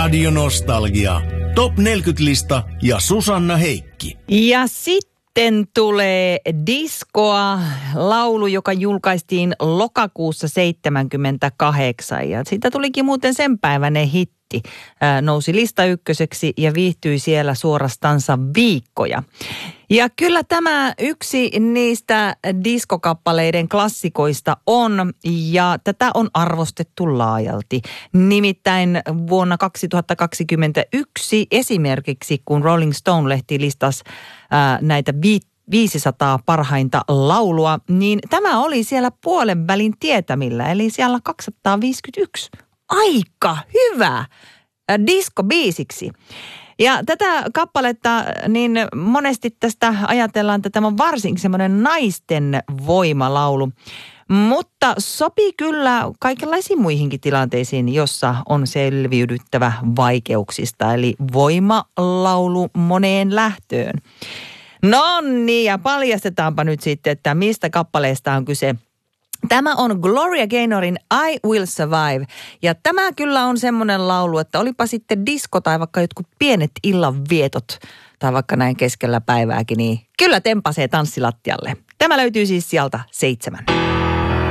Radio Nostalgia. Top 40-lista ja Susanna Heikki. Ja sitten tulee diskoa, laulu, joka julkaistiin lokakuussa 1978. Ja siitä tulikin muuten sen päiväinen hitti. Nousi lista ykköseksi ja viihtyi siellä suorastansa viikkoja. Ja kyllä tämä yksi niistä diskokappaleiden klassikoista on, ja tätä on arvostettu laajalti. Nimittäin vuonna 2021 esimerkiksi, kun Rolling Stone-lehti listasi näitä 500 parhainta laulua, niin tämä oli siellä puolen välin tietämillä, eli siellä 251. Aika hyvä diskobiisiksi. Ja tätä kappaletta, niin monesti tästä ajatellaan, että tämä on varsinkin semmoinen naisten voimalaulu. Mutta sopii kyllä kaikenlaisiin muihinkin tilanteisiin, jossa on selviydyttävä vaikeuksista. Eli voimalaulu moneen lähtöön. No niin, ja paljastetaanpa nyt sitten, että mistä kappaleesta on kyse. Tämä on Gloria Gaynorin I Will Survive. Ja tämä kyllä on semmoinen laulu, että olipa sitten disko tai vaikka jotkut pienet illanvietot tai vaikka näin keskellä päivääkin, niin kyllä tempasee tanssilattialle. Tämä löytyy siis sieltä 7.